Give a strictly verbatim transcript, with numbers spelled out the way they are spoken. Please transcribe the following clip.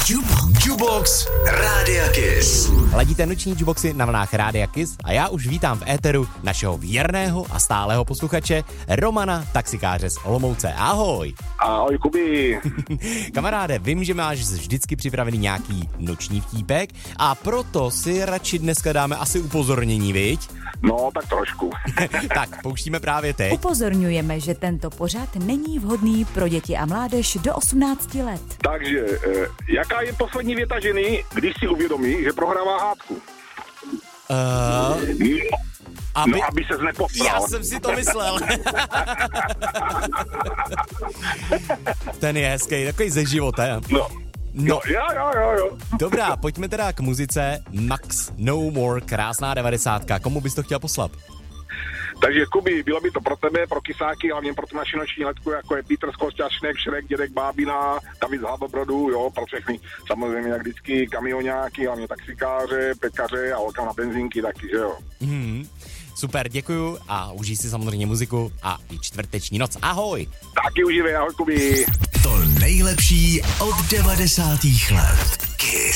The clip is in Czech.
Jubox. Jubox Rádia Kiss. Ladíte noční Juboxy na vlnách Rádia Kiss a já už vítám v éteru našeho věrného a stálého posluchače Romana, taxikáře z Olomouce. Ahoj. Ahoj, Kubi. Kamaráde, vím, že máš vždycky připravený nějaký noční vtípek a proto si radši dneska dáme asi upozornění, viď? No, tak trošku. Tak, pouštíme právě teď. Upozorňujeme, že tento pořad není vhodný pro děti a mládež do osmnácti let. Takže, eh, jaká je poslední věta ženy, když si uvědomí, že prohrává hádku? Uh, No, aby... no, aby ses nepovstal. Já jsem si to myslel. Ten je hezký, takový ze života. No. No, No, jo, jo, jo, jo. dobrá, pojďme teda k muzice. Max No More, krásná devadesátka. Komu bys to chtěl poslat? Takže, Kubi, bylo by to pro tebe, pro kysáky, hlavně pro tu naši noční letku, jako je Petr Skosťašnek, Šrek, Dědek Bábina, David z Hlabobrodu, jo, pro všechny. Samozřejmě, jak vždycky, kamioňáky, hlavně taxikáře, pekaře a holka na benzínky taky, že jo. Hmm, super, děkuju a užij si samozřejmě muziku a i čtvrteční noc. Ahoj! Taky uživej, ahoj, Kubi. To nejlepší od devadesátých let. Kiss.